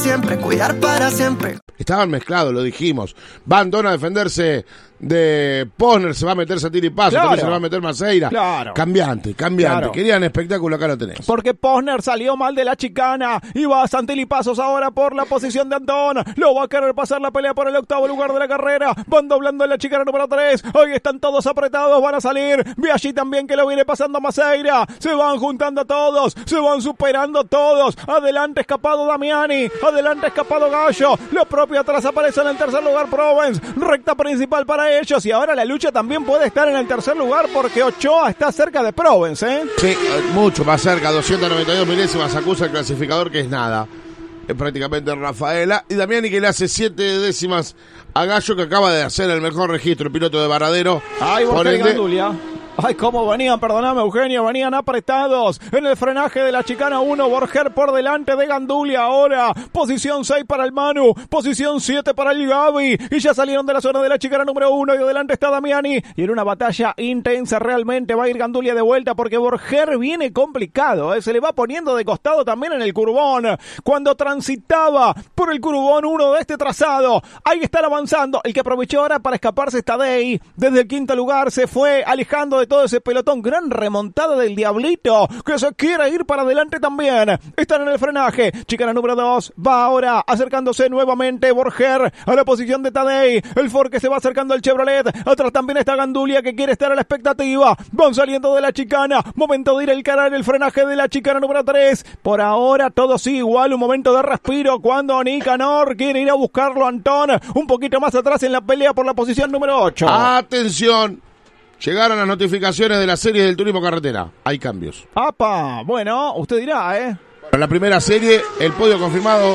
Siempre, cuidar para siempre. Estaban mezclados, lo dijimos. Van Don a defenderse de Posner, se va a meter Santini Paso, Claro. también se va a meter Maceira. Claro. Cambiante. Claro. Querían espectáculo, acá lo tenés. Porque Posner salió mal de la chicana y va Santilli Pasos ahora por la posición de Antón. Lo va a querer pasar la pelea por el octavo lugar de la carrera. Van doblando en la chicana número 3. Hoy están todos apretados, van a salir. Ve allí también que lo viene pasando Maceira. Se van juntando todos, se van superando todos. Adelante escapado Damiani, adelante escapado Gallo. Lo propio atrás aparece en el tercer lugar Provence. Recta principal para ellos y ahora la lucha también puede estar en el tercer lugar porque Ochoa está cerca de Provence, ¿eh? Sí, mucho más cerca, 292 milésimas, acusa el clasificador que es nada. Es prácticamente Rafaela. Y Damiani que le hace 7 décimas a Gallo, que acaba de hacer el mejor registro, el piloto de Varadero. Ay, Por Borja y ende, Gandulia. Ay, cómo venían, perdóname Eugenio, venían apretados en el frenaje de la chicana 1, Borger por delante de Gandulia ahora, posición 6 para el Manu, posición 7 para el Gaby, y ya salieron de la zona de la chicana número 1 y adelante está Damiani, y en una batalla intensa realmente va a ir Gandulia de vuelta porque Borger viene complicado, se le va poniendo de costado también en el curbón, cuando transitaba por el curbón 1 de este trazado, ahí están avanzando, el que aprovechó ahora para escaparse está Tadei, desde el quinto lugar se fue alejando de todo ese pelotón, gran remontada del Diablito, que se quiere ir para adelante también, están en el frenaje, chicana número 2, va ahora acercándose nuevamente Borger a la posición de Tadei, el Ford que se va acercando al Chevrolet, atrás también está Gandulia que quiere estar a la expectativa, van saliendo de la chicana, momento de ir al cara en el frenaje de la chicana número 3, por ahora todo sigue igual, un momento de respiro cuando Nicanor quiere ir a buscarlo Antón, un poquito más atrás en la pelea por la posición número 8. atención, llegaron las notificaciones de la serie del turismo carretera. Hay cambios. ¡Apa! Bueno, usted dirá, ¿eh? En la primera serie, el podio confirmado: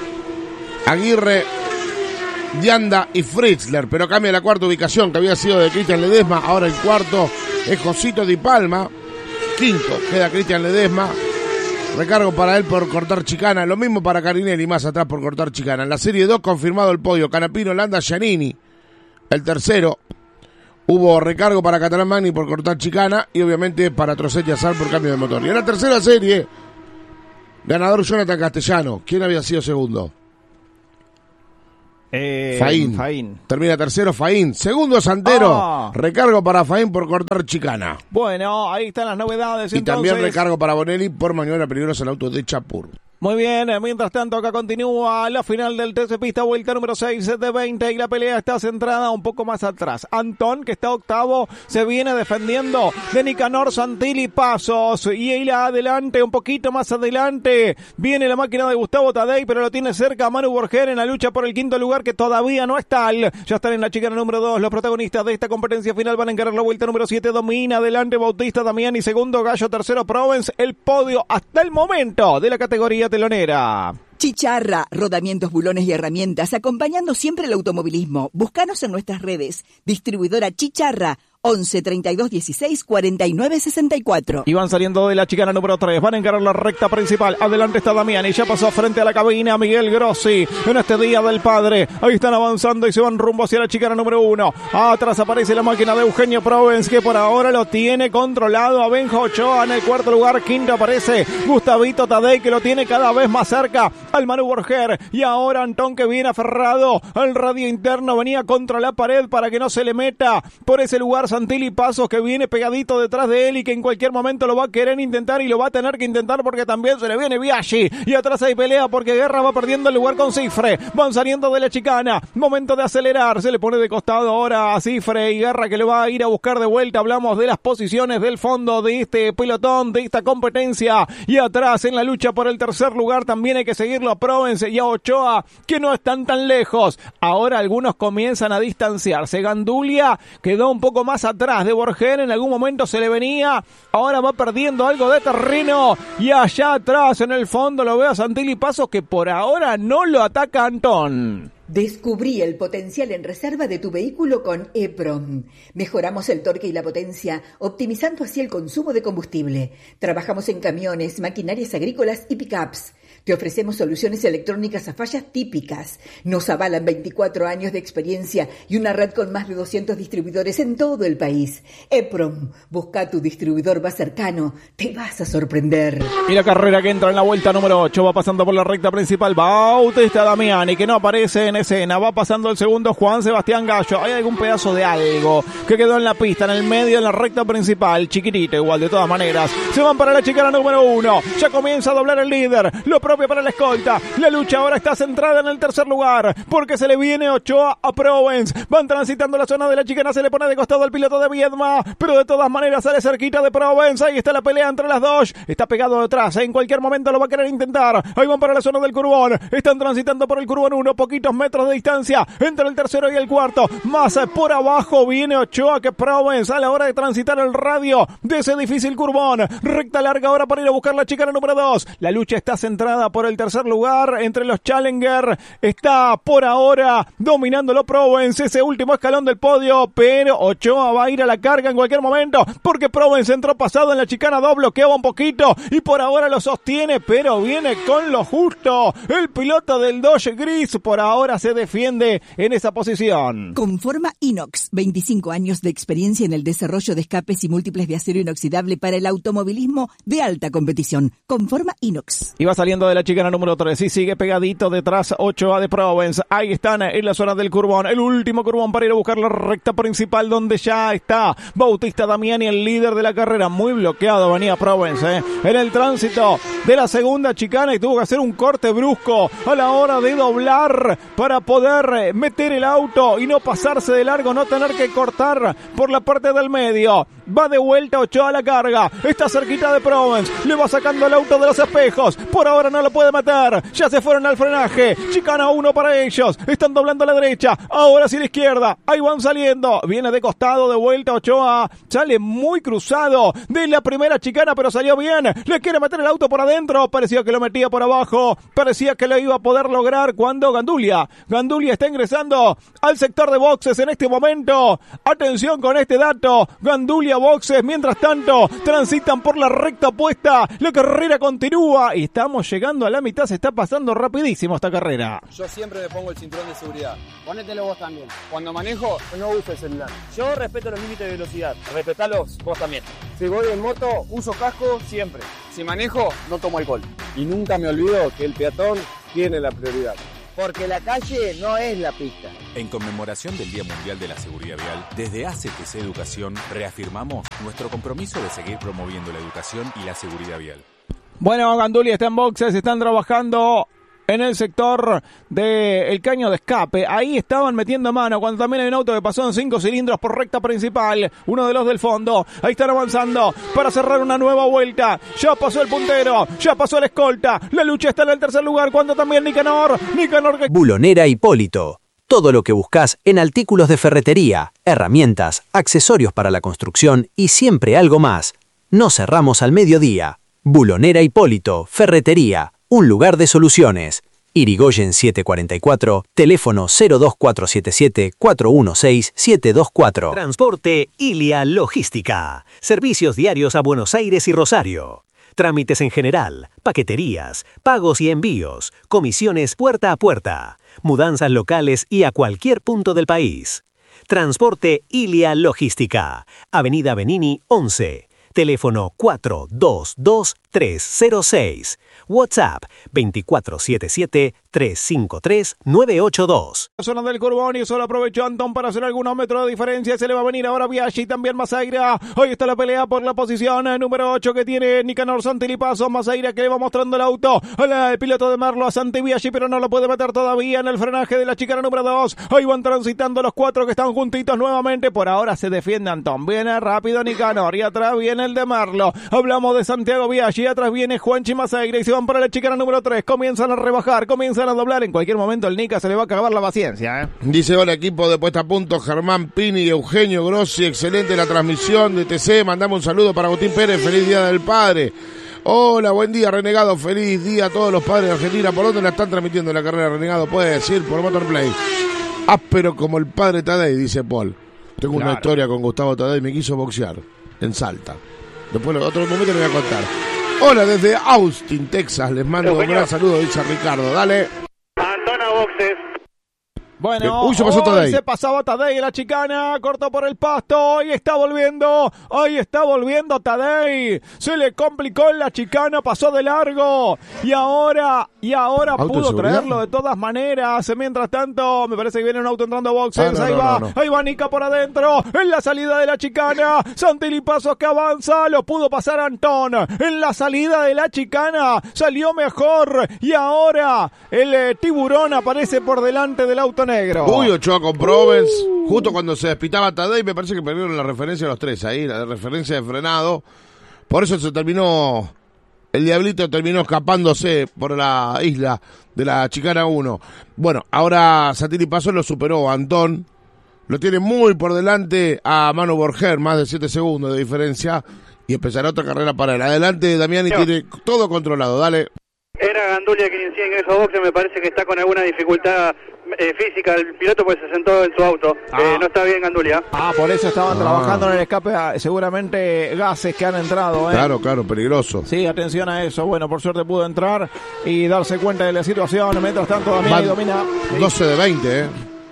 Aguirre, Dianda y Fritzler, pero cambia la cuarta ubicación, que había sido de Cristian Ledesma. Ahora el cuarto es Josito Di Palma. Quinto queda Cristian Ledesma. Recargo para él por cortar chicana. Lo mismo para Carinelli, más atrás por cortar chicana. En la serie 2 confirmado el podio: Canapino, Landa, Giannini. El tercero hubo recargo para Catalán Magni por cortar chicana y obviamente para Trocet y Azar por cambio de motor. Y en la tercera serie, ganador Jonathan Castellano. ¿Quién había sido segundo? Faín. Termina tercero Faín. Segundo Santero. Recargo para Faín por cortar chicana. Bueno, ahí están las novedades. Y entonces también recargo para Bonelli por maniobra peligrosa en el auto de Chapur. Muy bien, mientras tanto acá continúa la final del TC Pista, vuelta número 6 de 20 y la pelea está centrada un poco más atrás. Antón, que está octavo, se viene defendiendo de Nicanor Santilli Pasos y ahí adelante, un poquito más adelante, viene la máquina de Gustavo Tadei, pero lo tiene cerca Manu Borger en la lucha por el quinto lugar que todavía no es tal. Ya están en la chicana número 2, los protagonistas de esta competencia final van a encarar la vuelta número 7, domina adelante Bautista Damiani, segundo Gallo, tercero Provence, el podio hasta el momento de la categoría telonera. Chicharra, rodamientos, bulones y herramientas, acompañando siempre el automovilismo. Búscanos en nuestras redes. Distribuidora Chicharra, 11 32 16 49 64. Y van saliendo de la chicana número 3, van a encarar la recta principal. Adelante está Damiani, ya pasó frente a la cabina Miguel Grossi en este Día del Padre. Ahí están avanzando y se van rumbo hacia la chicana número 1. Atrás aparece la máquina de Eugenio Provence, que por ahora lo tiene controlado a Benjo Ochoa en el cuarto lugar. Quinto aparece Gustavito Tadei, que lo tiene cada vez más cerca al Manu Borger. Y ahora Antón, que viene aferrado al radio interno, venía contra la pared para que no se le meta por ese lugar Santilli Pasos, que viene pegadito detrás de él y que en cualquier momento lo va a querer intentar y lo va a tener que intentar porque también se le viene Biaggi. Y atrás hay pelea porque Guerra va perdiendo el lugar con Cifre. Van saliendo de la chicana. Momento de acelerar. Se le pone de costado ahora a Cifre y Guerra, que le va a ir a buscar de vuelta. Hablamos de las posiciones del fondo de este pelotón, de esta competencia. Y atrás en la lucha por el tercer lugar también hay que seguirlo a Provence y a Ochoa, que no están tan lejos. Ahora algunos comienzan a distanciarse. Gandulia quedó un poco más atrás de Borger, en algún momento se le venía, ahora va perdiendo algo de terreno y allá atrás en el fondo lo veo a Santilli Pasos, que por ahora no lo ataca Antón. Descubrí el potencial en reserva de tu vehículo con EPROM. Mejoramos el torque y la potencia, optimizando así el consumo de combustible. Trabajamos en camiones, maquinarias agrícolas y pickups. Te ofrecemos soluciones electrónicas a fallas típicas. Nos avalan 24 años de experiencia y una red con más de 200 distribuidores en todo el país. EPROM, busca tu distribuidor más cercano. Te vas a sorprender. Y la carrera que entra en la vuelta número 8 va pasando por la recta principal. Bautista Damiani, que no aparece en escena. Va pasando el segundo Juan Sebastián Gallo. Hay algún pedazo de algo que quedó en la pista, en el medio, en la recta principal. Chiquitito igual, de todas maneras. Se van para la chicana número 1. Ya comienza a doblar el líder. Lo propio para la escolta. La lucha ahora está centrada en el tercer lugar, porque se le viene Ochoa a Provence. Van transitando la zona de la chicana. Se le pone de costado al piloto de Viedma, pero de todas maneras sale cerquita de Provence. Ahí está la pelea entre las dos. Está pegado detrás. En cualquier momento lo va a querer intentar. Ahí van para la zona del Curbón. Están transitando por el Curbón 1. Poquitos metros de distancia entre el tercero y el cuarto. Más por abajo viene Ochoa que Provence a la hora de transitar el radio de ese difícil Curbón. Recta larga ahora para ir a buscar la chicana número 2. La lucha está centrada por el tercer lugar entre los Challenger. Está por ahora dominándolo Provence, ese último escalón del podio, pero Ochoa va a ir a la carga en cualquier momento, porque Provence entró pasado en la chicana 2, bloqueaba un poquito y por ahora lo sostiene, pero viene con lo justo. El piloto del Dodge Gris por ahora se defiende en esa posición. Conforma Inox, 25 años de experiencia en el desarrollo de escapes y múltiples de acero inoxidable para el automovilismo de alta competición. Conforma Inox. Y va saliendo de la chicana número 3 y sigue pegadito detrás Ochoa de Provence. Ahí están en la zona del Curbón, el último Curbón para ir a buscar la recta principal, donde ya está Bautista Damiani, el líder de la carrera. Muy bloqueado venía Provence en el tránsito de la segunda chicana y tuvo que hacer un corte brusco a la hora de doblar para poder meter el auto y no pasarse de largo, no tener que cortar por la parte del medio. Va de vuelta Ochoa a la carga, está cerquita de Provence, le va sacando el auto de los espejos, por ahora no lo puede meter, ya se fueron al frenaje, chicana 1 para ellos, están doblando a la derecha, ahora sí a la izquierda, ahí van saliendo, viene de costado de vuelta Ochoa, sale muy cruzado de la primera chicana, pero salió bien, le quiere meter el auto por adentro, parecía que lo metía por abajo, parecía que lo iba a poder lograr cuando Gandulia está ingresando al sector de boxes en este momento. Atención con este dato, Gandulia boxes, mientras tanto transitan por la recta opuesta, la carrera continúa y estamos llegando a la mitad, se está pasando rapidísimo esta carrera. Yo siempre me pongo el cinturón de seguridad. Ponételo vos también. Cuando manejo, no uso el celular. Yo respeto los límites de velocidad. Respetalos vos también. Si voy en moto, uso casco siempre. Si manejo, No tomo alcohol. Y nunca me olvido que el peatón tiene la prioridad. Porque la calle no es la pista. En conmemoración del Día Mundial de la Seguridad Vial, desde ACTC Educación reafirmamos nuestro compromiso de seguir promoviendo la educación y la seguridad vial. Bueno, Gandulia está en boxes, están trabajando en el sector del caño de escape. Ahí estaban metiendo mano cuando también hay un auto que pasó en 5 cilindros por recta principal, uno de los del fondo. Ahí están avanzando para cerrar una nueva vuelta. Ya pasó el puntero, ya pasó la escolta. La lucha está en el tercer lugar cuando también Nicanor que... Bulonera Hipólito. Todo lo que buscas en artículos de ferretería, herramientas, accesorios para la construcción y siempre algo más. No cerramos al mediodía. Bulonera Hipólito, Ferretería, un lugar de soluciones. Irigoyen 744, teléfono 02477-416-724. Transporte Ilia Logística. Servicios diarios a Buenos Aires y Rosario. Trámites en general, paqueterías, pagos y envíos, comisiones puerta a puerta, mudanzas locales y a cualquier punto del país. Transporte Ilia Logística. Avenida Benini 11. Teléfono 422-306. WhatsApp 2477-353-982. Zona del Curbón y solo aprovechó Antón para hacer algunos metros de diferencia. Se le va a venir ahora Biaggi, también Masaira. Hoy está la pelea por la posición número 8 que tiene Nicanor Santilipaso. Masaira que le va mostrando el auto al piloto de Merlo, a Santi Biaggi, pero no lo puede meter todavía en el frenaje de la chicana número 2. Ahí van transitando los 4 que están juntitos nuevamente. Por ahora se defiende Antón. Viene rápido Nicanor y atrás viene el de Merlo. Hablamos de Santiago Biaggi, atrás viene Juanchi Masaira y se van para la chicana número 3. Comienzan a rebajar, comienzan a doblar. En cualquier momento el Nica se le va a acabar la paciencia. Dice: hola equipo de Puesta a Punto, Germán Pini y Eugenio Grossi, excelente la transmisión de TC, mandamos un saludo para Agustín Pérez, feliz día del padre. Hola, buen día Renegado, feliz día a todos los padres de Argentina. ¿Por dónde la están transmitiendo la carrera, Renegado? Puede decir, por Motorplay. Áspero como el padre Tadei, dice Paul. Tengo una historia con Gustavo Tadei, me quiso boxear en Salta. Después otro momento le voy a contar. Hola, desde Austin, Texas. Les mando un gran saludo, dice Ricardo. Dale. Antona Boxes. Bueno, se pasó Tadei. Se pasaba Tadei en la chicana, cortó por el pasto, ahí está volviendo Tadei, se le complicó en la chicana, pasó de largo y ahora pudo traerlo de todas maneras. Mientras tanto, me parece que viene un auto entrando a boxes, ahí va Nica por adentro, en la salida de la chicana, Santilli Pasos que avanza, lo pudo pasar Antón, en la salida de la chicana, salió mejor y ahora el tiburón aparece por delante del auto negro. Uy, Ochoa con Provence, justo cuando se despitaba Tadei, me parece que perdieron la referencia a los tres ahí, la referencia de frenado. Por eso el Diablito terminó escapándose por la isla de la chicana 1. Bueno, ahora Santilli Pasos lo superó, Antón lo tiene muy por delante a Manu Borger, más de 7 segundos de diferencia, y empezará otra carrera para él. Adelante Damiani, tiene todo controlado, dale. Era Gandulia quien decía ingreso a boxe, me parece que está con alguna dificultad física el piloto, pues se sentó en su auto. No está bien Gandulia. Por eso estaban trabajando en el escape, seguramente gases que han entrado. Claro, peligroso. Sí, atención a eso. Bueno, por suerte pudo entrar y darse cuenta de la situación. Mientras tanto, Damiani domina. 12 de 20,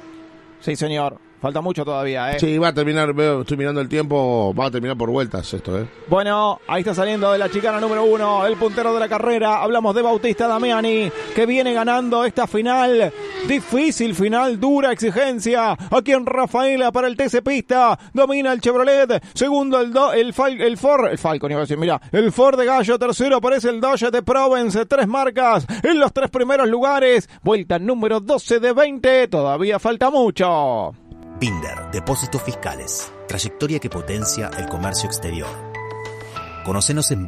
Sí, señor. Falta mucho todavía, Sí, va a terminar, estoy mirando el tiempo, va a terminar por vueltas esto, Bueno, ahí está saliendo de la chicana número 1, el puntero de la carrera. Hablamos de Bautista Damiani, que viene ganando esta final. Difícil final, dura exigencia. Aquí en Rafaela para el TC Pista. Domina el Chevrolet. Segundo el Falcon, iba a decir, mira. El Ford de Gallo. Tercero aparece el Dodge de Provence. 3 marcas en los 3 primeros lugares. Vuelta número 12 de 20. Todavía falta mucho. Binder, depósitos fiscales, trayectoria que potencia el comercio exterior. Conócenos en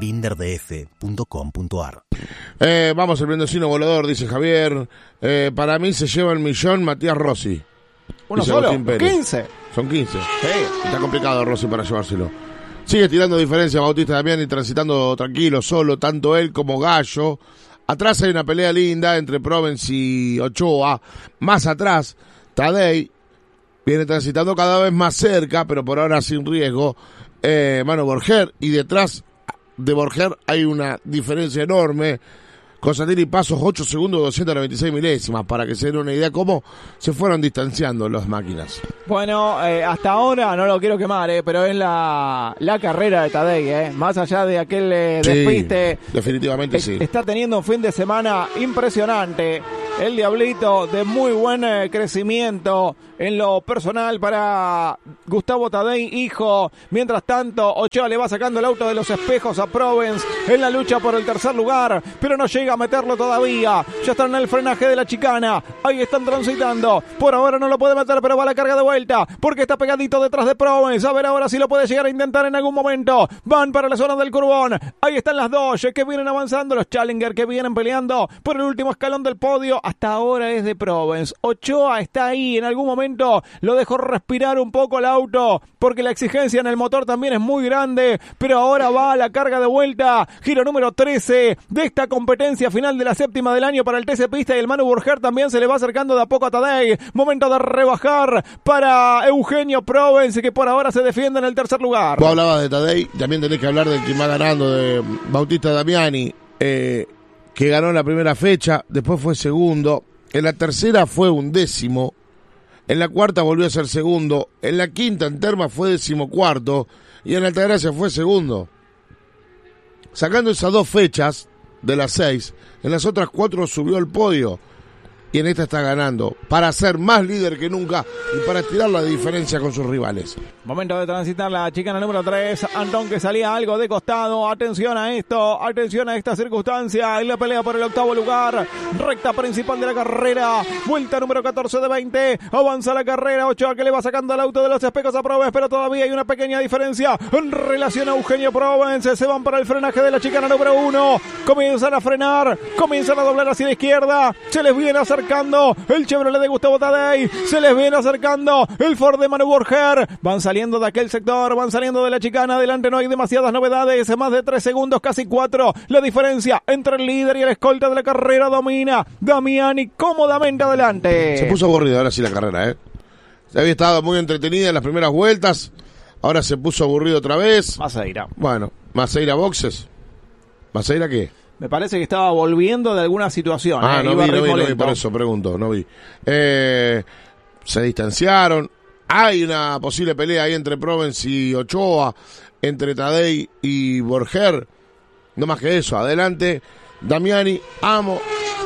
binderdf.com.ar. Vamos, el mendocino volador, dice Javier. Para mí se lleva el millón Matías Rossi. ¿Uno solo? 15. Son 15. Sí. Está complicado Rossi para llevárselo. Sigue tirando diferencia Bautista Damiani, transitando tranquilo, solo, tanto él como Gallo. Atrás hay una pelea linda entre Provence y Ochoa. Más atrás, Tadei viene transitando cada vez más cerca, pero por ahora sin riesgo, Manu Borger, y detrás de Borger hay una diferencia enorme, con Santilli Pasos 8 segundos 296 milésimas, para que se den una idea cómo se fueron distanciando las máquinas. Bueno, hasta ahora, no lo quiero quemar, pero es la carrera de Tadei, más allá de aquel despiste. Definitivamente sí. Está teniendo un fin de semana impresionante. El Diablito de muy buen crecimiento en lo personal para Gustavo Tadei, hijo. Mientras tanto, Ochoa le va sacando el auto de los espejos a Provence en la lucha por el tercer lugar, pero no llega a meterlo todavía. Ya están en el frenaje de la chicana. Ahí están transitando. Por ahora no lo puede meter, pero va a la carga de vuelta porque está pegadito detrás de Provence. A ver ahora si lo puede llegar a intentar en algún momento. Van para la zona del curbón. Ahí están las Dodge que vienen avanzando, los Challenger que vienen peleando por el último escalón del podio. Hasta ahora es de Provence. Ochoa está ahí. En algún momento lo dejó respirar un poco el auto porque la exigencia en el motor también es muy grande, pero ahora va a la carga de vuelta. Giro número 13 de esta competencia final de la séptima del año para el TC Pista, y el Manu Borger también se le va acercando de a poco a Tadei. Momento de rebajar para Eugenio Provence, que por ahora se defiende en el tercer lugar. Vos hablabas de Tadei, también tenés que hablar del que va ganando, de Bautista Damiani, que ganó en la primera fecha, después fue segundo, en la tercera fue 11º, en la cuarta volvió a ser segundo, en la quinta en Terma fue 14º y en Altagracia fue segundo. Sacando esas 2 fechas de las 6, en las otras 4 subió al podio y en esta está ganando para ser más líder que nunca y para estirar la diferencia con sus rivales. Momento de transitar la chicana número 3. Antón, que salía algo de costado. Atención a esto, atención a esta circunstancia. En la pelea por el 8º lugar. Recta principal de la carrera. Vuelta número 14 de 20. Avanza la carrera. Ochoa que le va sacando el auto de los espejos a Provence, pero todavía hay una pequeña diferencia en relación a Eugenio Provence. Se van para el frenaje de la chicana número 1. Comienzan a frenar. Comienzan a doblar hacia la izquierda. Se les viene acercando el Chevrolet de Gustavo Tadei. Se les viene acercando el Ford de Manu Borger. Van saliendo de aquel sector, van saliendo de la chicana. Adelante no hay demasiadas novedades, más de 3 segundos, casi 4. La diferencia entre el líder y el escolta de la carrera domina Damiani cómodamente adelante. Se puso aburrida ahora sí la carrera, Se había estado muy entretenida en las primeras vueltas, ahora se puso aburrido otra vez. Maceira. Bueno, Maceira Boxes. ¿Maceira qué? Me parece que estaba volviendo de alguna situación. No vi, por eso pregunto, no vi. Se distanciaron. Hay una posible pelea ahí entre Provence y Ochoa, entre Tadei y Borger. No más que eso. Adelante, Damiani, amo,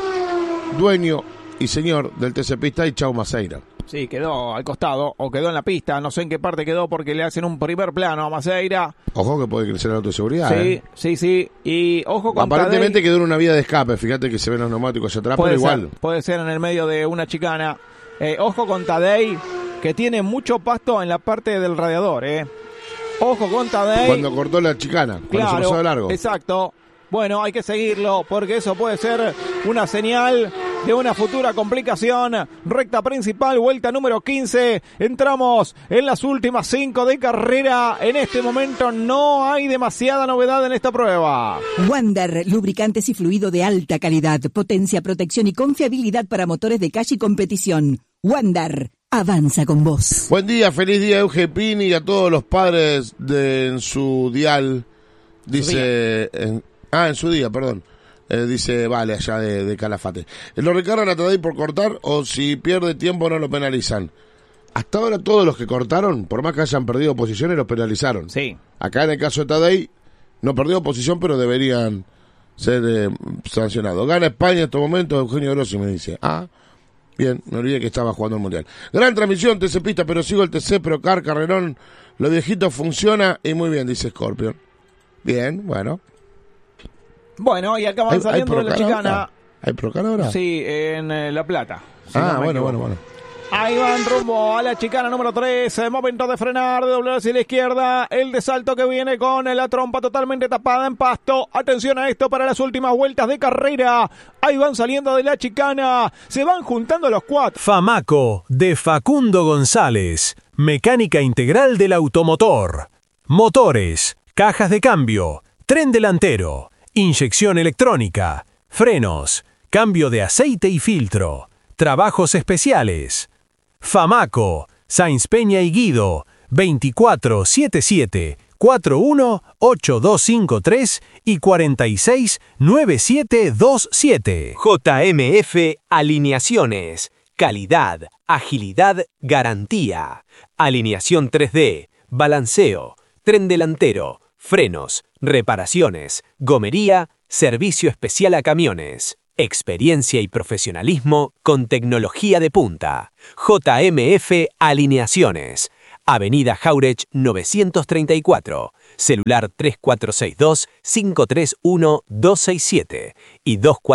dueño y señor del TC Pista y chau Maceira. Sí, quedó al costado o quedó en la pista. No sé en qué parte quedó porque le hacen un primer plano a Maceira. Ojo que puede crecer el auto de seguridad. Sí. Y ojo con aparentemente quedó en una vía de escape. Fíjate que se ven los neumáticos allá atrás, pero igual. Puede ser en el medio de una chicana. Ojo con Tadei, que tiene mucho pasto en la parte del radiador. Ojo con Tadei. Cuando cortó la chicana, cuando se pasó de largo. Exacto. Bueno, hay que seguirlo porque eso puede ser una señal de una futura complicación. Recta principal, vuelta número 15. Entramos en las últimas 5 de carrera. En este momento no hay demasiada novedad en esta prueba. Wander, lubricantes y fluido de alta calidad, potencia, protección y confiabilidad para motores de calle y competición. Wander, avanza con vos. Buen día, feliz día Euge Pini y a todos los padres en su dial. Dice... en su día, perdón. Dice, vale, allá de Calafate. ¿Lo recargan a Tadei por cortar o si pierde tiempo no lo penalizan? Hasta ahora todos los que cortaron, por más que hayan perdido posiciones, los penalizaron. Sí. Acá en el caso de Tadei, no perdió posición, pero deberían ser sancionados. Gana España en estos momentos, Eugenio Grossi me dice. Bien, me olvidé que estaba jugando el Mundial. Gran transmisión, TC Pista, pero sigo el TC Procar, Carrerón. Lo viejito funciona y muy bien, dice Scorpion. Bien, bueno. Bueno, y acaban saliendo de la chicana. ¿Hay Procar ahora? Sí, en La Plata. Bueno. Ahí van rumbo a la chicana número 3. Momento de frenar, de doblar hacia la izquierda. El de salto que viene con la trompa totalmente tapada en pasto. Atención a esto para las últimas vueltas de carrera. Ahí van saliendo de la chicana. Se van juntando los 4. Famaco, de Facundo González. Mecánica integral del automotor. Motores, cajas de cambio, tren delantero, inyección electrónica, frenos, cambio de aceite y filtro, trabajos especiales. Famaco, Sáenz Peña y Guido, 2477-418253 y 469727. JMF Alineaciones. Calidad, agilidad, garantía. Alineación 3D, balanceo, tren delantero, frenos, reparaciones, gomería, servicio especial a camiones. Experiencia y profesionalismo con tecnología de punta. JMF Alineaciones. Avenida Jauregui 934. Celular 3462-531-267 y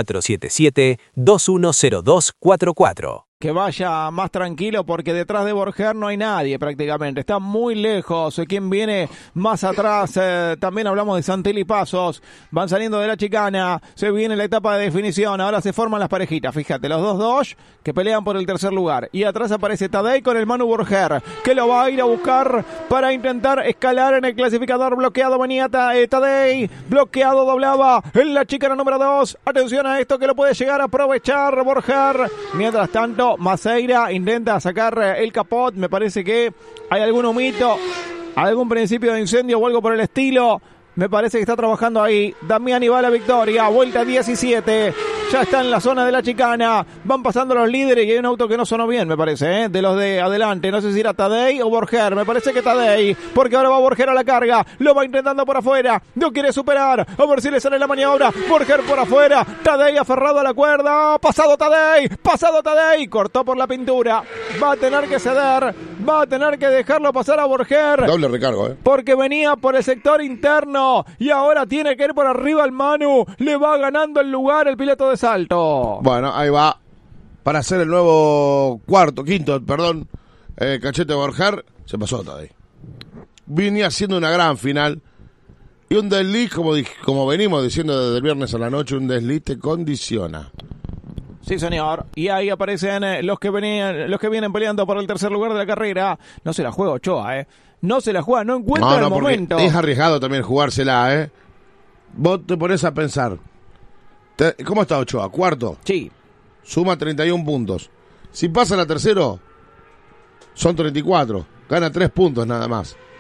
2477-210244. Que vaya más tranquilo porque detrás de Borger no hay nadie prácticamente. Está muy lejos. Quien viene más atrás, también hablamos de Santilli Pasos. Van saliendo de la chicana. Se viene la etapa de definición. Ahora se forman las parejitas. Fíjate, los dos Dodge que pelean por el tercer lugar. Y atrás aparece Tadei con el Manu Borger, que lo va a ir a buscar para intentar escalar en el clasificador. Bloqueado venía Tadei. Bloqueado doblaba en la chicana número 2. Atención a esto que lo puede llegar a aprovechar Borger. Mientras tanto, Maceira intenta sacar el capot. Me parece que hay algún humito, algún principio de incendio o algo por el estilo. Me parece que está trabajando ahí. Damiani va a la victoria. Vuelta 17. Ya está en la zona de la chicana. Van pasando los líderes y hay un auto que no sonó bien, me parece, de los de adelante. No sé si era Tadei o Borger. Me parece que Tadei, porque ahora va Borger a la carga. Lo va intentando por afuera. No quiere superar. A ver si le sale la maniobra. Borger por afuera. Tadei aferrado a la cuerda. Pasado Tadei. Pasado Tadei. Cortó por la pintura. Va a tener que ceder. Va a tener que dejarlo pasar a Borger. Doble recargo, porque venía por el sector interno. Y ahora tiene que ir por arriba el Manu. Le va ganando el lugar el piloto de salto. Bueno, ahí va. Para hacer el nuevo quinto, Cachete Borger. Se pasó Tadei. Venía haciendo una gran final. Y un desliz, como venimos diciendo desde el viernes a la noche, un desliz te condiciona. Sí, señor. Y ahí aparecen los que vienen peleando por el tercer lugar de la carrera. No se la juega Ochoa, No se la juega, no encuentra el momento. Es arriesgado también jugársela, Vos te pones a pensar. ¿Cómo está Ochoa? ¿Cuarto? Sí. Suma 31 puntos. Si pasa la tercero, son 34. Gana 3 puntos nada más.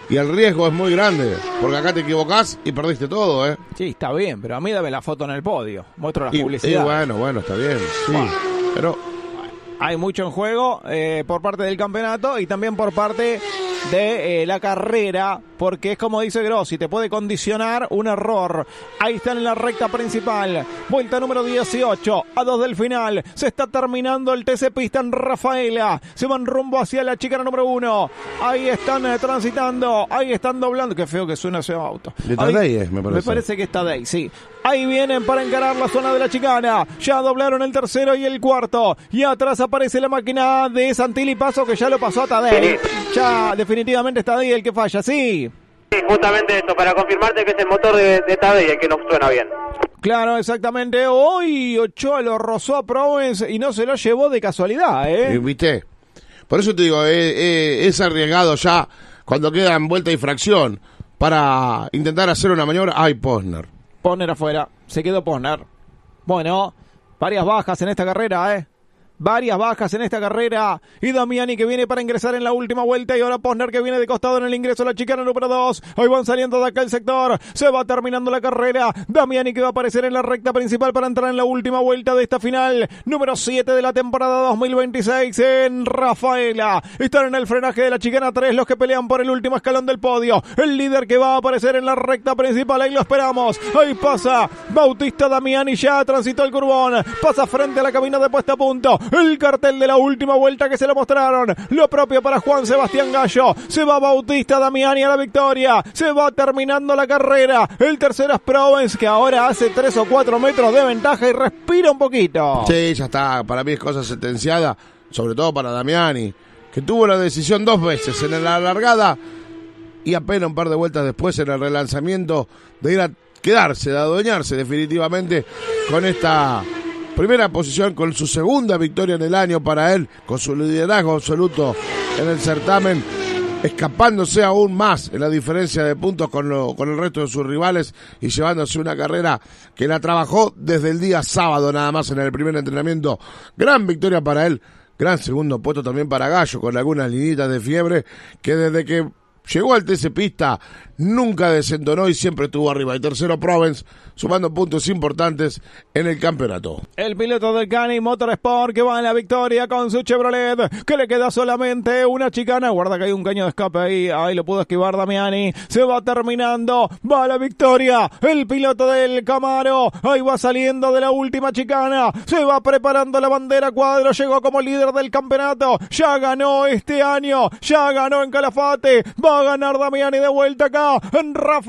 y el riesgo es muy grande, porque acá te equivocás y perdiste todo, ¿eh? Sí, está bien, pero a mí dame la foto en el podio. Muestro las publicidades. Bueno, está bien, sí. Bueno. Pero hay mucho en juego por parte del campeonato y también por parte de la carrera, porque es como dice Grossi, te puede condicionar un error. Ahí están en la recta principal, vuelta número 18, a 2 del final, se está terminando el TC Pista en Rafaela, se van rumbo hacia la chicana número 1, ahí están transitando, ahí están doblando, qué feo que suena ese auto. De Tadei, me parece. Me parece que está Tadei, sí. Ahí vienen para encarar la zona de la chicana. Ya doblaron el tercero y el cuarto. Y atrás aparece la máquina de Santilli Paso, que ya lo pasó a Tadei. Ya definitivamente es Tadei el que falla, sí. Sí, justamente esto, para confirmarte que es el motor de Tadei el que no suena bien. Claro, exactamente. Hoy Ochoa lo rozó a Provence y no se lo llevó de casualidad, ¿eh? ¿Viste? Por eso te digo, es arriesgado ya cuando quedan vuelta y fracción para intentar hacer una maniobra. ¡Ay, Posner! Posner afuera, se quedó Posner. Bueno, varias bajas en esta carrera, varias bajas en esta carrera. Y Damiani que viene para ingresar en la última vuelta. Y ahora Posner que viene de costado en el ingreso a la chicana número 2. Ahí van saliendo de acá el sector. Se va terminando la carrera. Damiani que va a aparecer en la recta principal para entrar en la última vuelta de esta final. Número 7 de la temporada 2026 en Rafaela. Están en el frenaje de la chicana 3 los que pelean por el último escalón del podio. El líder que va a aparecer en la recta principal. Ahí lo esperamos. Ahí pasa Bautista Damiani. Ya transitó el curbón. Pasa frente a la cabina de puesta a punto. El cartel de la última vuelta que se lo mostraron. Lo propio para Juan Sebastián Gallo. Se va Bautista Damiani a la victoria. Se va terminando la carrera. El tercero es Provence, que ahora hace 3 o 4 metros de ventaja y respira un poquito. Sí, ya está. Para mí es cosa sentenciada. Sobre todo para Damiani, que tuvo la decisión 2 veces en la largada y apenas un par de vueltas después en el relanzamiento de ir a quedarse, de adueñarse definitivamente con esta primera posición, con su segunda victoria en el año para él, con su liderazgo absoluto en el certamen, escapándose aún más en la diferencia de puntos con el resto de sus rivales y llevándose una carrera que la trabajó desde el día sábado nada más en el primer entrenamiento. Gran victoria para él, gran segundo puesto también para Gallo, con algunas linitas de fiebre que desde que llegó al TC Pista, nunca desentonó y siempre estuvo arriba. Y tercero Provence, sumando puntos importantes en el campeonato. El piloto del Cani Motorsport que va en la victoria con su Chevrolet, que le queda solamente una chicana. Guarda que hay un caño de escape ahí lo pudo esquivar Damiani. Se va terminando, va a la victoria. El piloto del Camaro, ahí va saliendo de la última chicana. Se va preparando la bandera cuadro, llegó como líder del campeonato. Ya ganó este año, ya ganó en Calafate. Va a ganar Damiani de vuelta acá en Rafa.